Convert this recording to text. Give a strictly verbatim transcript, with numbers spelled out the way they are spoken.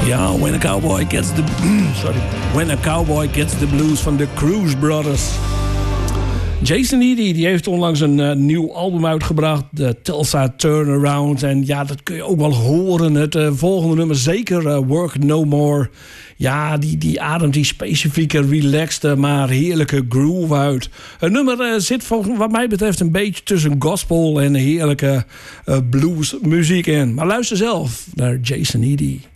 Ja, When a Cowboy Gets the... Sorry. When a Cowboy Gets the Blues van de Cruise Brothers. Jason Eady die heeft onlangs een uh, nieuw album uitgebracht. De Tulsa Turnaround. En ja, dat kun je ook wel horen. Het uh, volgende nummer zeker. Uh, Work No More. Ja, die, die ademt die specifieke, relaxte, maar heerlijke groove uit. Het nummer uh, zit volgens, wat mij betreft een beetje tussen gospel en heerlijke uh, bluesmuziek in. Maar luister zelf naar Jason Eady.